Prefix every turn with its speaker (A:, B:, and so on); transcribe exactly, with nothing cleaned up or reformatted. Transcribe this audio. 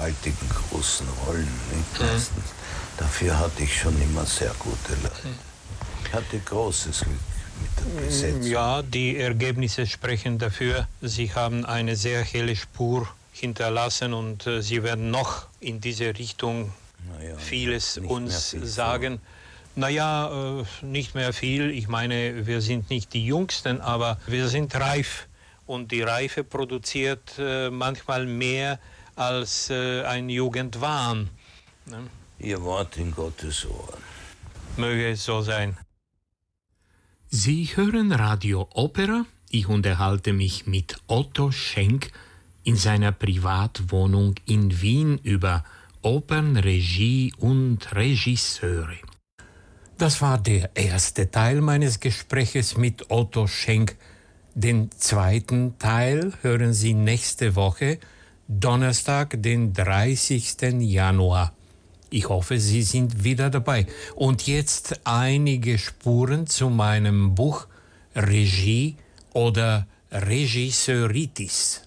A: gewaltigen großen Rollen. Nicht? Meistens. Dafür hatte ich schon immer sehr gute Leute. Ich hatte großes Glück mit der Besetzung.
B: Ja, die Ergebnisse sprechen dafür. Sie haben eine sehr helle Spur hinterlassen und äh, Sie werden noch in diese Richtung
A: Naja,
B: vieles uns
A: viel
B: sagen. Naja, äh, nicht mehr viel. Ich meine, wir sind nicht die Jüngsten, aber wir sind reif. Und die Reife produziert äh, manchmal mehr als äh, ein Jugendwahn. Ne?
A: Ihr Wort in Gottes Ohren.
B: Möge es so sein.
C: Sie hören Radio Opera. Ich unterhalte mich mit Otto Schenk in seiner Privatwohnung in Wien über Opernregie und Regisseure. Das war der erste Teil meines Gespräches mit Otto Schenk. Den zweiten Teil hören Sie nächste Woche, Donnerstag, den dreißigsten Januar. Ich hoffe, Sie sind wieder dabei. Und jetzt einige Spuren zu meinem Buch Regie oder Regisseuritis.